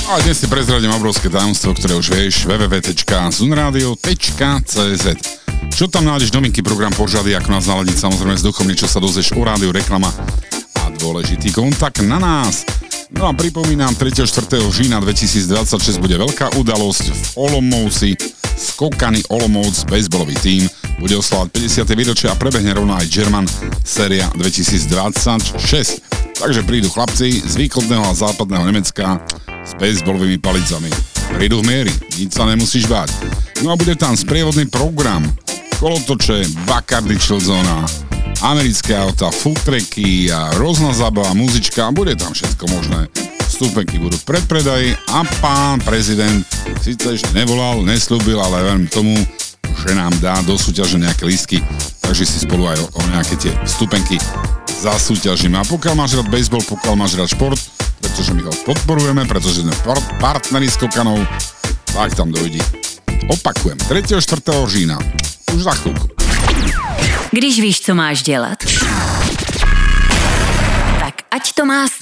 A dnes si prezradím obrovské tajomstvo, ktoré už vieš, www.zunradio.cz. Čo tam nájdeš novinky, program Pořady, ako nás naladiť, samozrejme s duchom, niečo sa dozvieš o rádiu, reklama a dôležitý kontakt na nás. No a pripomínam, 3. 4. října 2026 bude veľká udalosť v Olomouci. Skokany Olomouc, bejsbolový tím, bude oslavať 50. výročie a prebehne rovno aj German séria 2026. Takže prídu chlapci z východného a západného Nemecka s bejsbolovými palicami. Prídu v miery, nič sa nemusíš báť. No a bude tam sprievodný program, kolotoče, Bacardi Chillzona, americké auta, foodtracky a rôzna zábava, muzička a bude tam všetko možné. Vstupenky budú v predpredaji a pán prezident síce ešte nevolal, nesľúbil, ale verím tomu, že nám dá do súťaže nejaké lístky, takže si spolu aj o nejaké tie vstupenky zasúťažíme. A pokiaľ máš rád baseball, pokiaľ máš rád šport, pretože my ho podporujeme, pretože sme partneri Skokanov, tak tam dojdi. Opakujem, 3. 4. října. Už za chvíľku. Když víš, co máš dělat, tak ať to má